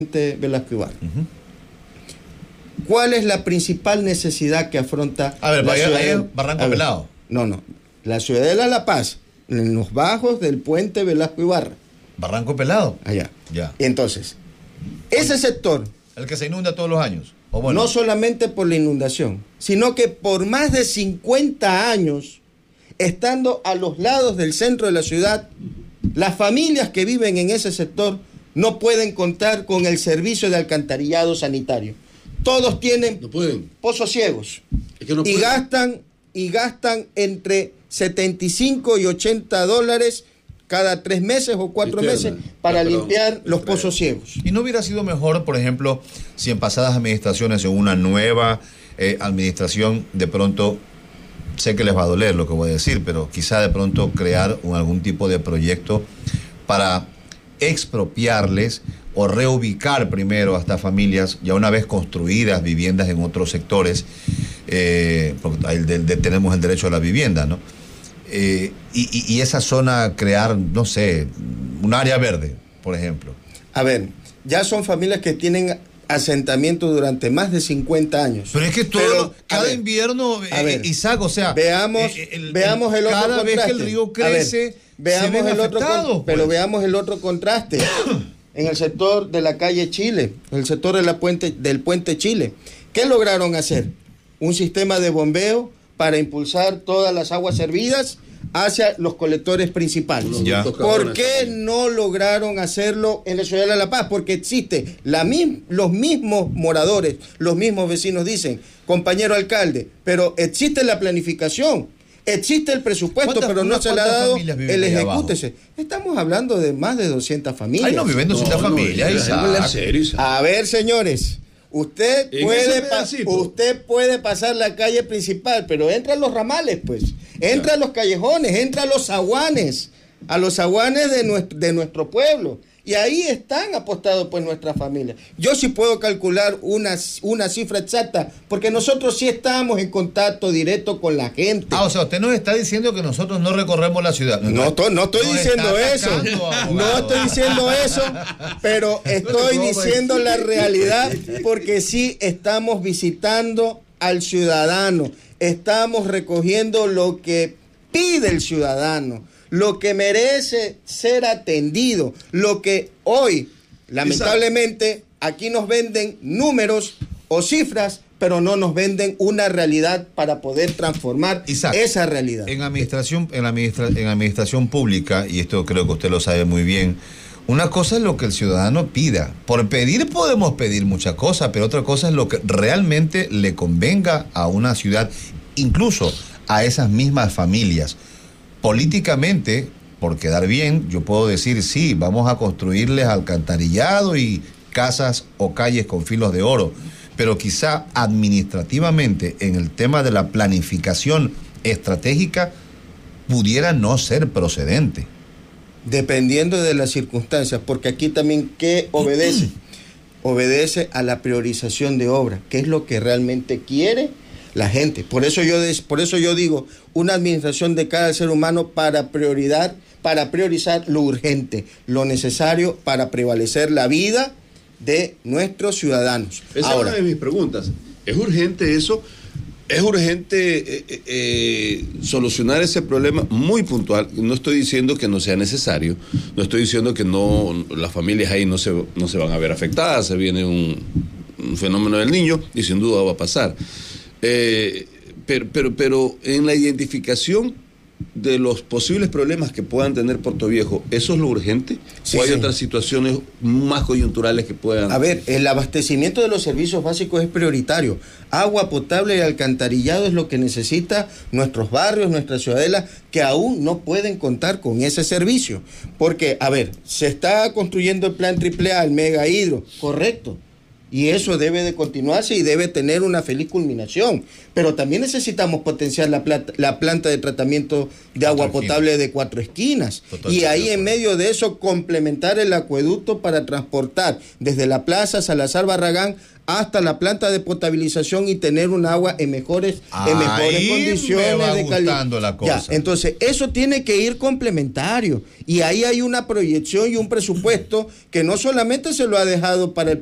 Velasco Ibarra. ¿Cuál es la principal necesidad que afronta la ciudad? Barranco Pelado. No. La Ciudadela La Paz, en los bajos del puente Velasco Ibarra. Barranco Pelado. Allá. Ya. Entonces, ese sector. El que se inunda todos los años. Bueno. No solamente por la inundación, sino que por más de 50 años, estando a los lados del centro de la ciudad, las familias que viven en ese sector no pueden contar con el servicio de alcantarillado sanitario. Todos tienen pozos ciegos. Es que no y gastan entre 75 y 80 dólares cada 3 meses o 4 meses para limpiar los pozos ciegos. ¿Y no hubiera sido mejor, por ejemplo, si en pasadas administraciones, en una nueva administración, de pronto, sé que les va a doler lo que voy a decir, pero quizá de pronto crear algún tipo de proyecto para expropiarles o reubicar primero a estas familias, ya una vez construidas viviendas en otros sectores, porque ahí tenemos el derecho a la vivienda, ¿no? Y esa zona crear, no sé, un área verde, por ejemplo. A ver, ya son familias que tienen asentamiento durante más de 50 años. Pero es que cada invierno, Isaac, o sea, veamos el otro cada contraste. Vez que el río crece, veamos el otro pues. Pero veamos el otro contraste. En el sector de la calle Chile, el sector del puente Chile, ¿qué lograron hacer? Un sistema de bombeo para impulsar todas las aguas servidas hacia los colectores principales. ¿Por qué no lograron hacerlo en la ciudad de La Paz? Porque existe los mismos moradores, los mismos vecinos dicen, compañero alcalde, pero existe la planificación, existe el presupuesto, pero no se le ha dado el ejecútese. Estamos hablando de más de 200 familias. Ahí no viven 200 familias. A ver, señores. Usted puede pasar la calle principal, pero entra a los ramales, pues. Entra a los callejones, entra a los zaguanes de nuestro pueblo. Y ahí están apostados pues nuestras familias. Yo sí puedo calcular una cifra exacta, porque nosotros sí estamos en contacto directo con la gente. O sea, usted nos está diciendo que nosotros no recorremos la ciudad. No estoy diciendo eso. No estoy diciendo eso, pero estoy diciendo la realidad, porque sí estamos visitando al ciudadano. Estamos recogiendo lo que pide el ciudadano, lo que merece ser atendido, lo que hoy, lamentablemente, aquí nos venden números o cifras, pero no nos venden una realidad para poder transformar esa realidad. En administración pública, y esto creo que usted lo sabe muy bien, una cosa es lo que el ciudadano pida. Por pedir podemos pedir muchas cosas, pero otra cosa es lo que realmente le convenga a una ciudad, incluso a esas mismas familias. Políticamente, por quedar bien, yo puedo decir, sí, vamos a construirles alcantarillado y casas o calles con filos de oro, pero quizá administrativamente, en el tema de la planificación estratégica, pudiera no ser procedente. Dependiendo de las circunstancias, porque aquí también, ¿qué obedece? Obedece a la priorización de obra, que es lo que realmente quiere la gente. Por eso yo digo, una administración de cara al ser humano para priorizar lo urgente, lo necesario para prevalecer la vida de nuestros ciudadanos. Esa es una de mis preguntas. ¿Es urgente eso? ¿Es urgente solucionar ese problema muy puntual? No estoy diciendo que no sea necesario, no estoy diciendo que las familias ahí no se van a ver afectadas, se viene un fenómeno del Niño y sin duda va a pasar. Pero en la identificación de los posibles problemas que puedan tener Puerto Viejo, ¿eso es lo urgente? Sí, ¿o hay otras situaciones más coyunturales que puedan...? A ver, el abastecimiento de los servicios básicos es prioritario. Agua potable y alcantarillado es lo que necesita nuestros barrios, nuestras ciudadelas, que aún no pueden contar con ese servicio. Porque, a ver, se está construyendo el plan AAA, el Mega Hidro, correcto. Y eso debe de continuarse y debe tener una feliz culminación. Pero también necesitamos potenciar la planta de tratamiento de agua potable de Cuatro Esquinas. Y ahí en medio de eso complementar el acueducto para transportar desde la Plaza Salazar Barragán hasta la planta de potabilización y tener un agua en mejores condiciones de calidad. La cosa. Ya, entonces, eso tiene que ir complementario. Y ahí hay una proyección y un presupuesto que no solamente se lo ha dejado para el